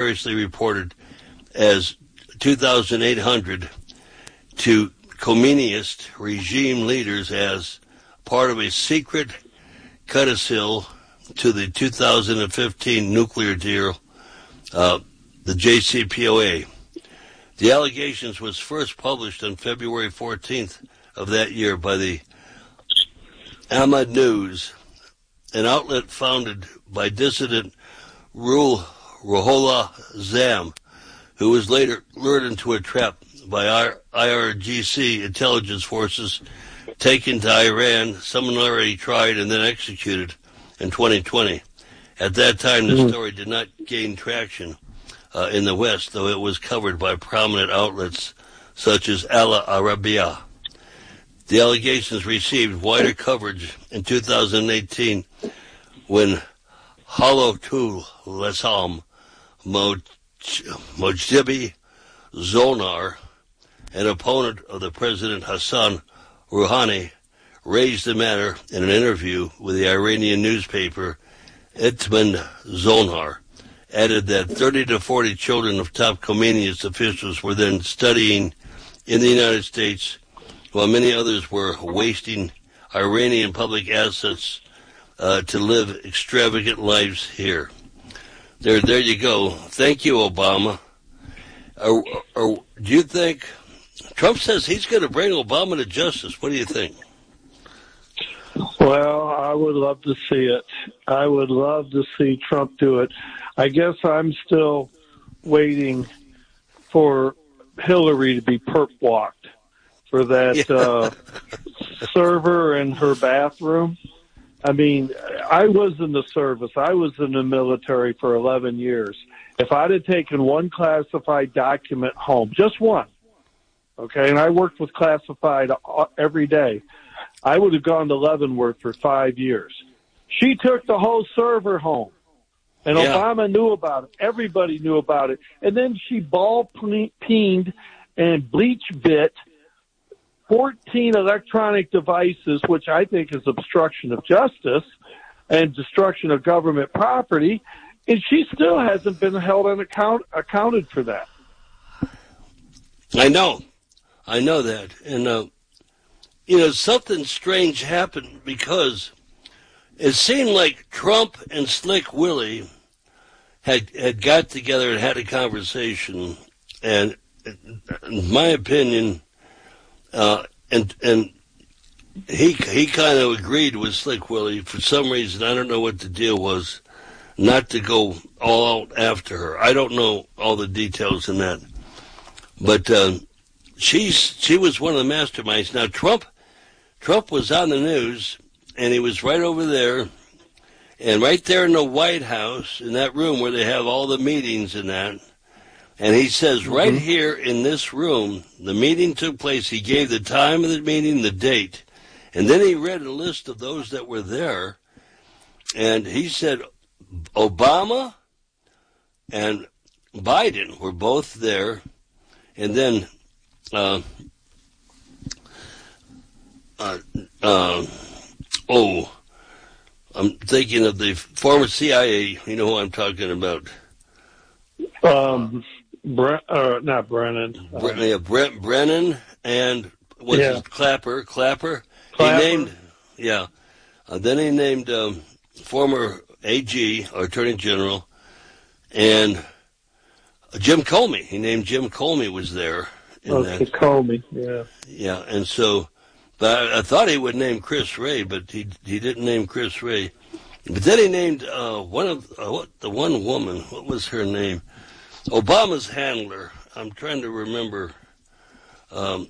variously reported as 2,800 to communist regime leaders as part of a secret codicil to the 2015 nuclear deal, the JCPOA. The allegations was first published on February 14th of that year by the Ahmad News, an outlet founded by dissident Ruhollah Zam, who was later lured into a trap by IRGC intelligence forces, taken to Iran, summarily tried and then executed in 2020. At that time, the story did not gain traction in the West, though it was covered by prominent outlets such as Al Arabiya. The allegations received wider coverage in 2018 when Halatul Lesam Mojtaba Zonar, an opponent of the President Hassan Rouhani, raised the matter in an interview with the Iranian newspaper Itman Zonar, added that 30 to 40 children of top communist officials were then studying in the United States, while many others were wasting Iranian public assets to live extravagant lives here. There you go. Thank you, Obama. Do you think Trump says he's going to bring Obama to justice? What do you think? Well, I would love to see it. I would love to see Trump do it. I guess I'm still waiting for Hillary to be perp walked for that server in her bathroom. I mean, I was in the service. I was in the military for 11 years. If I'd have taken one classified document home, just one, okay, and I worked with classified every day, I would have gone to Leavenworth for 5 years. She took the whole server home, and Obama knew about it. Everybody knew about it. And then she ball-peened and bleach-bit 14 electronic devices, which I think is obstruction of justice and destruction of government property, and she still hasn't been held accounted for that. I know that. And, something strange happened because it seemed like Trump and Slick Willie had got together and had a conversation, and in my opinion, and he kind of agreed with Slick Willie for some reason. I don't know what the deal was, not to go all out after her. I don't know all the details in that, but she was one of the masterminds. Now Trump was on the news, and he was right over there, and right there in the White House, in that room where they have all the meetings and that. And he says, right here in this room, the meeting took place. He gave the time of the meeting, the date. And then he read a list of those that were there. And he said Obama and Biden were both there. And then, I'm thinking of the former CIA. You know who I'm talking about. Not Brennan. Brent Brennan and Clapper. He named, then he named former AG, or Attorney General, and Jim Comey. He named Jim Comey was there. Comey, yeah. Yeah, and so, but I thought he would name Chris Wray, but he didn't name Chris Wray. But then he named the one woman. What was her name? Obama's handler. I'm trying to remember. Jan.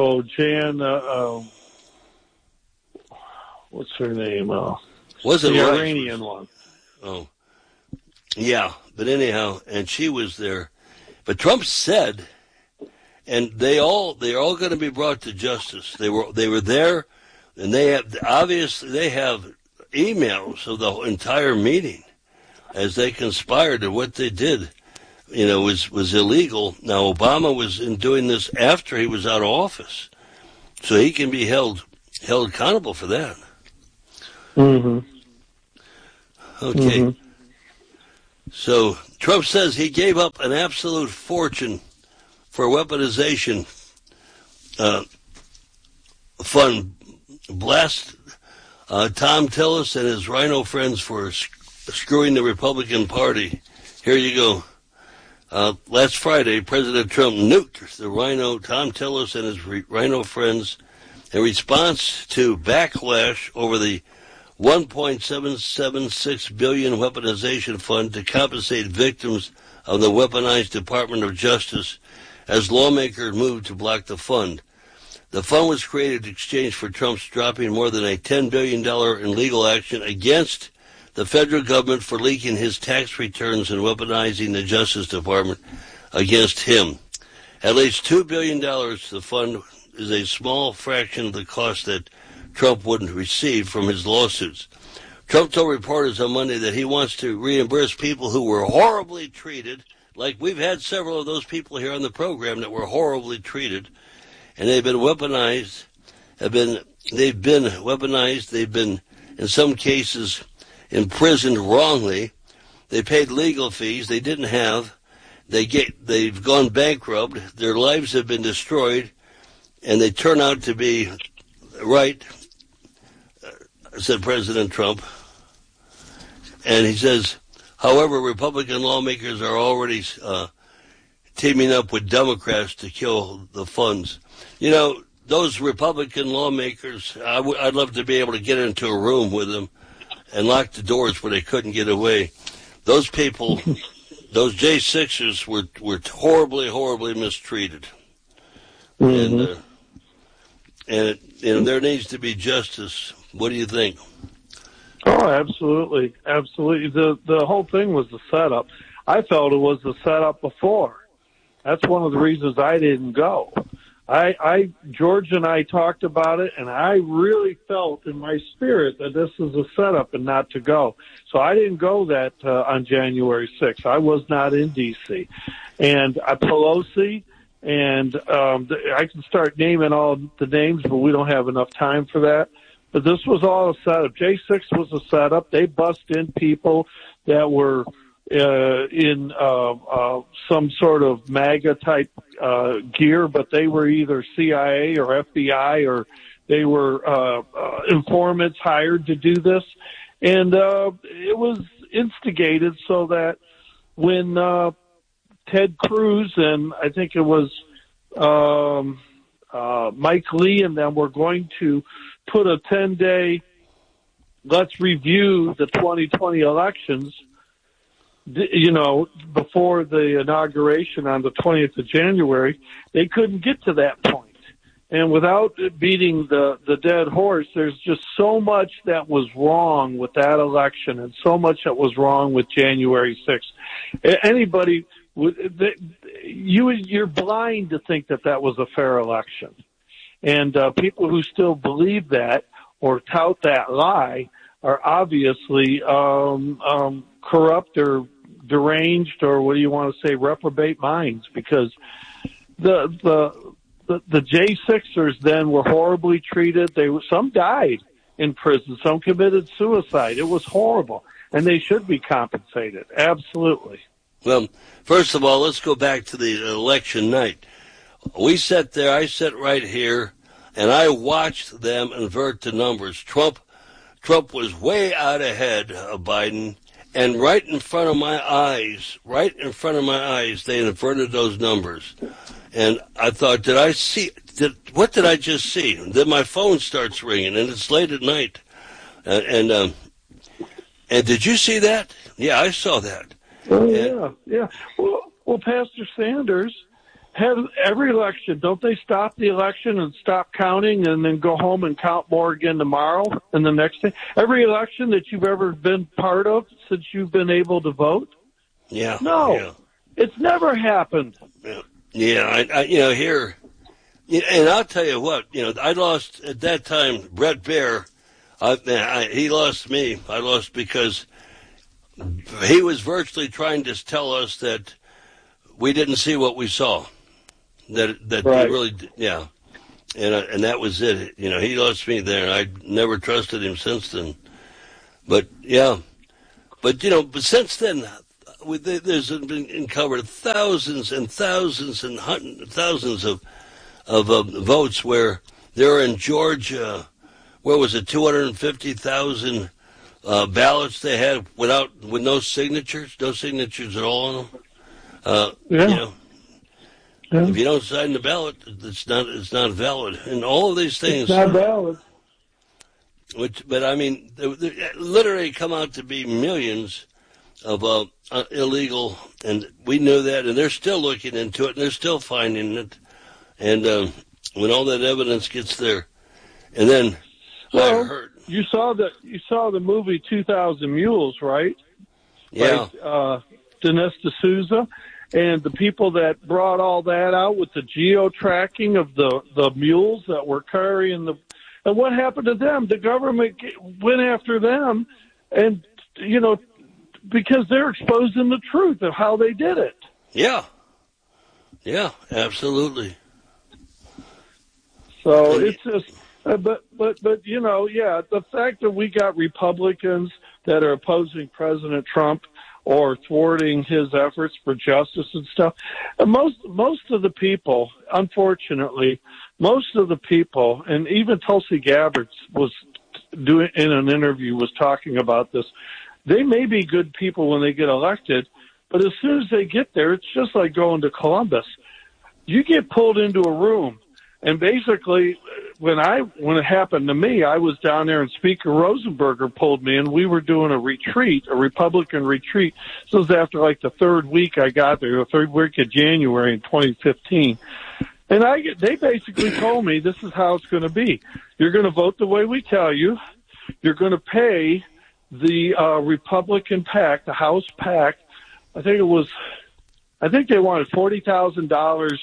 What's her name? Wasn't the Iranian one? Oh, yeah. But anyhow, and she was there. But Trump said, and they're all going to be brought to justice. They were there, and they have emails of the entire meeting as they conspired, and what they did, was illegal. Now, Obama was doing this after he was out of office, so he can be held accountable for that. Mm-hmm. Okay. Mm-hmm. So Trump says he gave up an absolute fortune for weaponization fund. Blast Tom Tillis and his rhino friends for screwing the Republican Party. Here you go. Last Friday, President Trump nuked the rhino Tom Tillis and his rhino friends in response to backlash over the $1.776 billion weaponization fund to compensate victims of the weaponized Department of Justice as lawmakers moved to block the fund. The fund was created in exchange for Trump's dropping more than a $10 billion in legal action against the federal government for leaking his tax returns and weaponizing the Justice Department against him. At least $2 billion, the fund is a small fraction of the cost that Trump wouldn't receive from his lawsuits. Trump told reporters on Monday that he wants to reimburse people who were horribly treated, like we've had several of those people here on the program that were horribly treated, and they've been weaponized, they've been, in some cases, imprisoned wrongly. They paid legal fees they didn't have. They've gone bankrupt. Their lives have been destroyed, and they turn out to be right, said President Trump. And he says, however, Republican lawmakers are already teaming up with Democrats to kill the funds. You know, those Republican lawmakers, I'd love to be able to get into a room with them and lock the doors where they couldn't get away. Those people, those J6ers were horribly, horribly mistreated. Mm-hmm. And there needs to be justice. What do you think? Oh, absolutely. Absolutely. The whole thing was the setup. I felt it was the setup before. That's one of the reasons I didn't go. George and I talked about it, and I really felt in my spirit that this is a setup and not to go. So I didn't go that on January 6th. I was not in D.C. And Pelosi, and I can start naming all the names, but we don't have enough time for that. But this was all a setup. J6 was a setup. They bust in people that were in some sort of MAGA type gear, but they were either CIA or FBI, or they were informants hired to do this. And it was instigated so that when Ted Cruz and I think it was Mike Lee and them were going to put a 10-day, let's review the 2020 elections, you know, before the inauguration on the 20th of January, they couldn't get to that point. And without beating the dead horse, there's just so much that was wrong with that election and so much that was wrong with January 6th. Anybody, you're blind to think that was a fair election. And people who still believe that or tout that lie are obviously corrupt or deranged, or what do you want to say, reprobate minds, because the J6ers then were horribly treated. Some died in prison, some committed suicide. It was horrible, and they should be compensated. Absolutely. Well, first of all, let's go back to the election night. We sat there, I sat right here, and I watched them invert the numbers. Trump was way out ahead of Biden, and right in front of my eyes, they inverted those numbers. And I thought, what did I just see? Then my phone starts ringing, and it's late at night. And did you see that? Yeah, I saw that. Oh, yeah. Well, Pastor Sanders, have every election, don't they stop the election and stop counting and then go home and count more again tomorrow and the next day? Every election that you've ever been part of since you've been able to vote? Yeah. No, yeah. It's never happened. Yeah, I here, and I'll tell you what, I lost at that time, Brett Baer, he lost me. I lost because he was virtually trying to tell us that we didn't see what we saw. That right. Really, yeah, and that was it. He lost me there. I never trusted him since then. But yeah, but since then, there's been uncovered thousands and thousands and thousands of votes where there are in Georgia, where was it, 250,000 ballots they had with no signatures at all on them. If you don't sign the ballot, it's not valid, and all of these things. It's not valid. But I mean, they literally come out to be millions of illegal, and we knew that, and they're still looking into it, and they're still finding it, and when all that evidence gets there, and then I heard you saw the movie 2,000 Mules, right? Yeah. Dinesh D'Souza, and the people that brought all that out with the geo-tracking of the mules that were carrying and what happened to them? The government went after them, and, because they're exposing the truth of how they did it. Yeah. Yeah, absolutely. So it's just, but the fact that we got Republicans that are opposing President Trump or thwarting his efforts for justice and stuff. And most of the people, unfortunately, and even Tulsi Gabbard was doing in an interview was talking about this. They may be good people when they get elected, but as soon as they get there, it's just like going to Columbus. You get pulled into a room, and basically, when it happened to me, I was down there, and Speaker Rosenberger pulled me, and we were doing a Republican retreat. This was after like the third week I got there, the third week of January in 2015. And they basically told me this is how it's going to be. You're going to vote the way we tell you. You're going to pay the Republican PAC, the House PAC. I think they wanted $40,000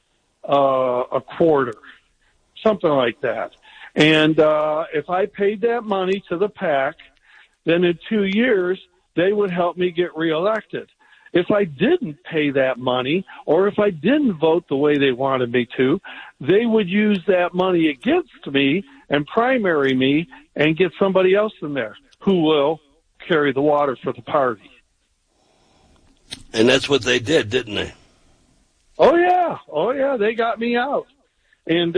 a quarter, something like that. And if I paid that money to the PAC, then in 2 years they would help me get reelected. If I didn't pay that money, or if I didn't vote the way they wanted me to, they would use that money against me and primary me and get somebody else in there who will carry the water for the party. And that's what they did, didn't they? Oh yeah, they got me out. And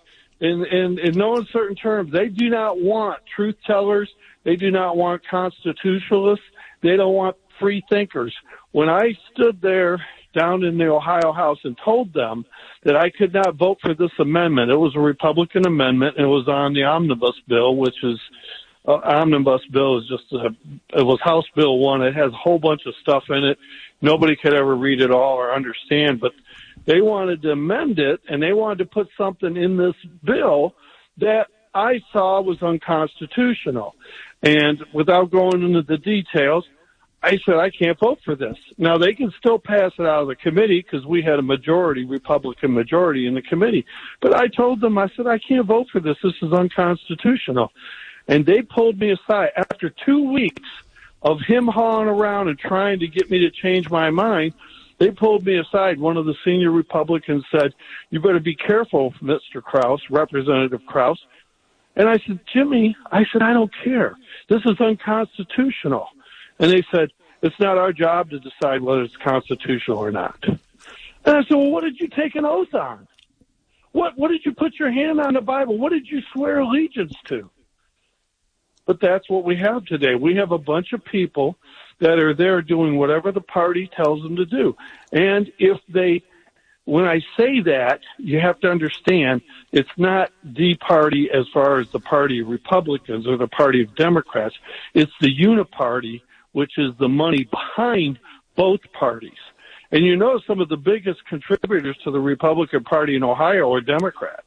in no uncertain terms, they do not want truth tellers. They do not want constitutionalists. They don't want free thinkers. When I stood there down in the Ohio House and told them that I could not vote for this amendment, it was a Republican amendment, and it was on the omnibus bill, which is omnibus bill is it was House Bill 1. It has a whole bunch of stuff in it. Nobody could ever read it all or understand, but they wanted to amend it, and they wanted to put something in this bill that I saw was unconstitutional. And without going into the details, I said, I can't vote for this. Now, they can still pass it out of the committee because we had a Republican majority in the committee. But I told them, I said, I can't vote for this. This is unconstitutional. And they pulled me aside. After 2 weeks of him hauling around and trying to get me to change my mind, they pulled me aside. One of the senior Republicans said, you better be careful, Mr. Krause, Representative Krause. And I said, Jimmy, I don't care. This is unconstitutional. And they said, it's not our job to decide whether it's constitutional or not. And I said, well, what did you take an oath on? What did you put your hand on the Bible? What did you swear allegiance to? But that's what we have today. We have a bunch of people that are there doing whatever the party tells them to do. And when I say that, you have to understand it's not the party as far as the party of Republicans or the party of Democrats. It's the uniparty, which is the money behind both parties. And some of the biggest contributors to the Republican Party in Ohio are Democrats.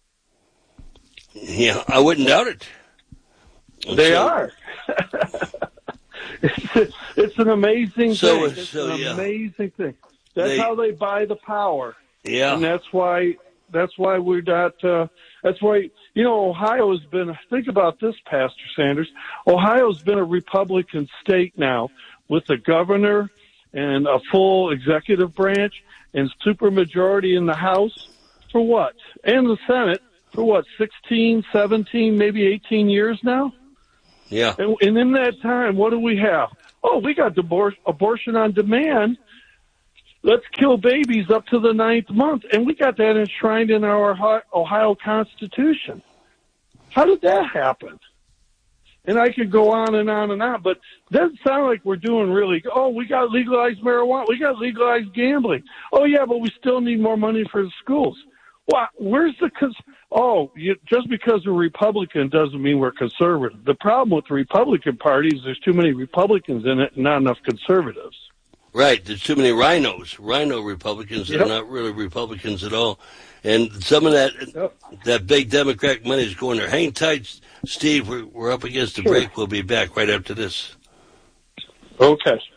Yeah, I wouldn't doubt it. They are. It's an amazing thing. It's an amazing thing. That's how they buy the power. Yeah. And that's why we're not, that's why, Ohio has been, think about this, Pastor Sanders. Ohio's been a Republican state now with a governor and a full executive branch and supermajority in the House for what? And the Senate for what, 16, 17, maybe 18 years now? Yeah. And in that time, what do we have? oh, we got abortion on demand. Let's kill babies up to the 9th month. And we got that enshrined in our Ohio Constitution. How did that happen? And I could go on and on and on, but it doesn't sound like we're doing really good. Oh, we got legalized marijuana. We got legalized gambling. Oh, yeah, but we still need more money for the schools. Well, where's the just because we're Republican doesn't mean we're conservative. The problem with the Republican Party is there's too many Republicans in it and not enough conservatives. Right. There's too many rhino Republicans that are not really Republicans at all. And some of that big Democratic money is going there. Hang tight, Steve. We're up against the break. We'll be back right after this. Okay.